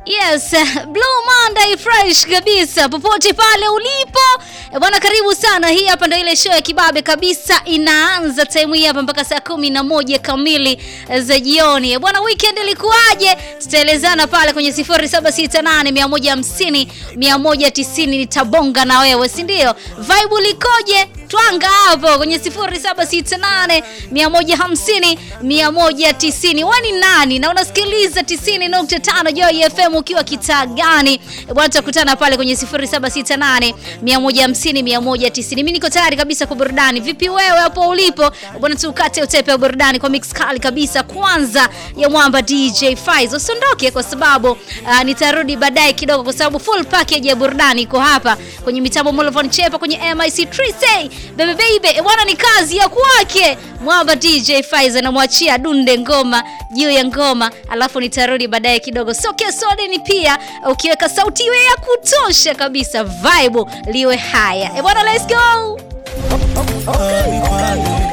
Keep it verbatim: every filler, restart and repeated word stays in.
Yes, Blue Monday fresh kabisa popote pale ulipo. E bwana, karibu sana. Hii hapa ndio ile show ya kibabe kabisa, inaanza time hii hapa mpaka saa kumi na moja kamili za jioni. E bwana, weekend ilikuwaje? Tutaelezana pale kwenye sifuri saba sita nane moja hamsini moja tisini. Nitabonga na wewe, si ndio? Vibe likoje? Twanga hapo kwenye sifuri saba sita nane moja hamsini moja tisini. Wani nani? Na unasikiliza tisini nukta tano Joy F M ukiwa kitaa gani? Bwana, tutakutana pale kwenye sifuri saba sita nane moja hamsini moja tisini. Mimi niko tayari kabisa kwa burudani. Vipi wewe hapo ulipo? Bwana, tukate utepe wa burudani kwa mix kali kabisa kwanza ya mwamba D J Faizo. Usiondoke kwa sababu uh, nitarudi baadaye kidogo kwa sababu full package ya burudani iko hapa kwenye mitambo Molovon Chepa kwenye M I C Trise. Baby baby, bwana, ni kazi ya kwake mwamba D J Faizo, na muachia dunde ngoma juu ya ngoma, alafu nitarudi baadaye kidogo. Soke sode ni pia ukiweka sauti iwe ya kutosha kabisa, vibe liwe haya. E bwana, let's go. Okay, okay.